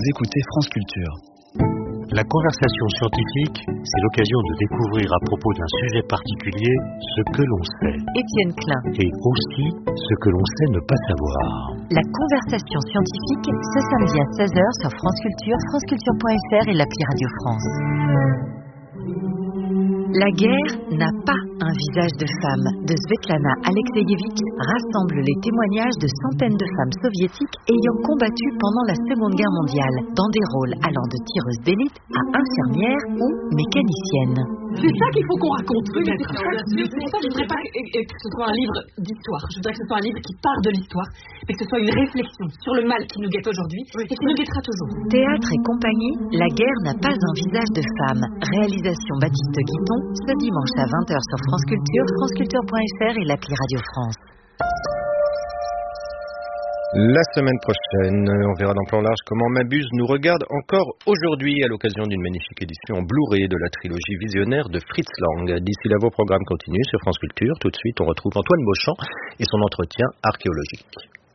écoutez France Culture. La conversation scientifique, c'est l'occasion de découvrir à propos d'un sujet particulier ce que l'on sait. Étienne Klein. Et aussi ce que l'on sait ne pas savoir. La conversation scientifique, ce samedi à 16h sur France Culture, franceculture.fr et l'appli Radio France. La guerre n'a pas un visage de femme de Svetlana Alexeyevich rassemble les témoignages de centaines de femmes soviétiques ayant combattu pendant la Seconde Guerre mondiale, dans des rôles allant de tireuses d'élite à infirmières ou mécaniciennes. C'est ça qu'il faut qu'on raconte, peut-être. C'est ça, je voudrais pas que ce soit un livre d'histoire. Je voudrais que ce soit un livre qui part de l'histoire, mais que ce soit une réflexion sur le mal qui nous guette aujourd'hui et qui nous guettera toujours. Théâtre et compagnie, La guerre n'a pas un visage de femme. Réalisation Baptiste Guiton, ce dimanche à 20h sur France Culture, franceculture.fr et l'appli Radio France. La semaine prochaine, on verra dans Plan Large comment Mabuse nous regarde encore aujourd'hui à l'occasion d'une magnifique édition en Blu-ray de la trilogie visionnaire de Fritz Lang. D'ici là, vos programmes continuent sur France Culture. Tout de suite, on retrouve Antoine Beauchamp et son entretien archéologique.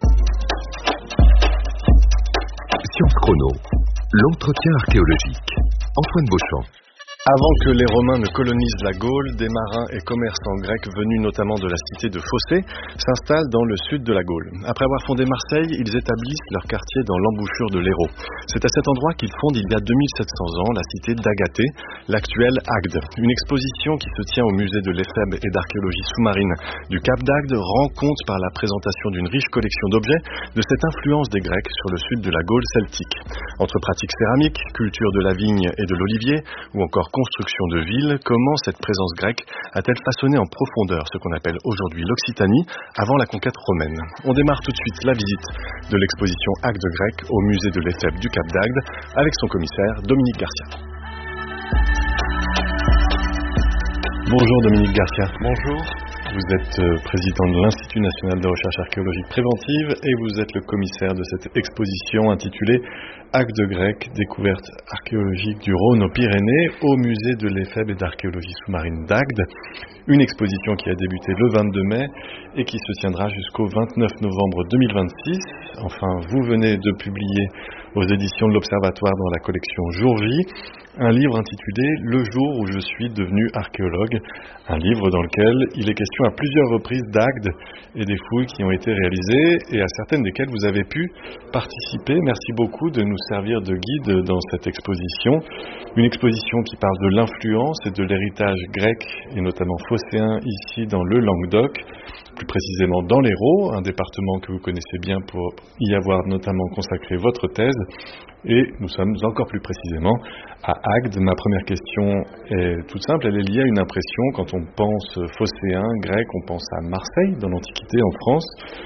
Science Chrono, l'entretien archéologique. Antoine Beauchamp. Avant que les Romains ne colonisent la Gaule, des marins et commerçants grecs venus notamment de la cité de Phocée s'installent dans le sud de la Gaule. Après avoir fondé Marseille, ils établissent leur quartier dans l'embouchure de l'Hérault. C'est à cet endroit qu'ils fondent il y a 2700 ans la cité d'Agathée, l'actuelle Agde. Une exposition qui se tient au musée de l'Éphèbe et d'archéologie sous-marine du Cap d'Agde rend compte par la présentation d'une riche collection d'objets de cette influence des Grecs sur le sud de la Gaule celtique. Entre pratiques céramiques, culture de la vigne et de l'olivier, ou encore construction de villes, comment cette présence grecque a-t-elle façonné en profondeur ce qu'on appelle aujourd'hui l'Occitanie avant la conquête romaine? On démarre tout de suite la visite de l'exposition Agde grecque au musée de l'Éphèbe du Cap d'Agde avec son commissaire Dominique Garcia. Bonjour Dominique Garcia. Bonjour. Vous êtes président de l'Institut national de recherche archéologique préventive et vous êtes le commissaire de cette exposition intitulée Agde grecque, découverte archéologique du Rhône aux Pyrénées au musée de l'Éphèbe et d'archéologie sous-marine d'Agde. Une exposition qui a débuté le 22 mai et qui se tiendra jusqu'au 29 novembre 2026. Enfin, vous venez de publier aux éditions de l'Observatoire dans la collection Jour J, un livre intitulé Le jour où je suis devenu archéologue, un livre dans lequel il est question à plusieurs reprises d'Agde et des fouilles qui ont été réalisées et à certaines desquelles vous avez pu participer. Merci beaucoup de nous servir de guide dans cette exposition. Une exposition qui parle de l'influence et de l'héritage grec et notamment phocéen ici dans le Languedoc, plus précisément dans l'Hérault, un département que vous connaissez bien pour y avoir notamment consacré votre thèse. Et nous sommes encore plus précisément à Agde. Ma première question est toute simple, elle est liée à une impression. Quand on pense phocéen, grec, on pense à Marseille dans l'Antiquité en France.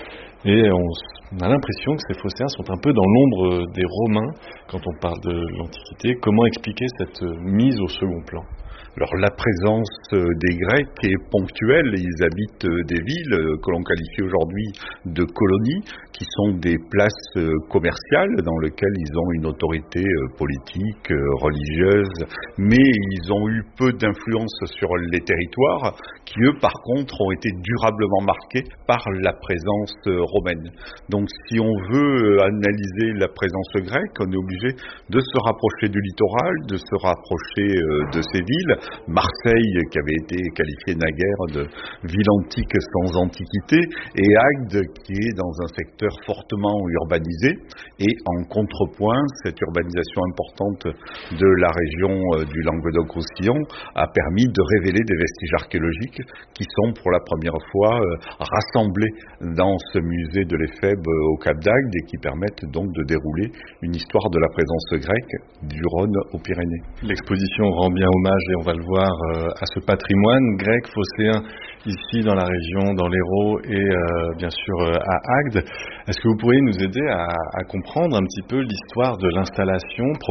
Et on a l'impression que ces phocéens sont un peu dans l'ombre des Romains quand on parle de l'Antiquité. Comment expliquer cette mise au second plan ? Alors la présence des Grecs est ponctuelle, ils habitent des villes que l'on qualifie aujourd'hui de colonies, qui sont des places commerciales dans lesquelles ils ont une autorité politique, religieuse, mais ils ont eu peu d'influence sur les territoires, qui eux par contre ont été durablement marqués par la présence romaine. Donc si on veut analyser la présence grecque, on est obligé de se rapprocher du littoral, de se rapprocher de ces villes. Marseille, qui avait été qualifiée naguère de ville antique sans antiquité, et Agde, qui est dans un secteur fortement urbanisé, et en contrepoint, cette urbanisation importante de la région du Languedoc-Roussillon a permis de révéler des vestiges archéologiques qui sont pour la première fois rassemblés dans ce musée de l'Éphèbe au Cap d'Agde et qui permettent donc de dérouler une histoire de la présence grecque du Rhône aux Pyrénées. L'exposition rend bien hommage, et on va le voir, à ce patrimoine grec phocéen ici dans la région, dans l'Hérault et bien sûr à Agde. Est-ce que vous pourriez nous aider à comprendre un petit peu l'histoire de l'installation